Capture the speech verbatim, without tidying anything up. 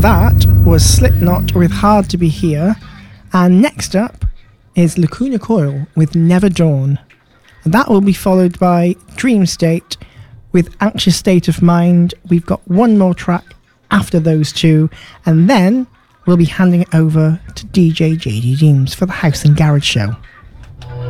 that was Slipknot with Hard to Be Here, and next up is Lacuna Coil with Never Dawn. That will be followed by Dream State with Anxious State of Mind. We've got one more track after those two, and then we'll be handing it over to D J J D Deems for the House and Garage Show.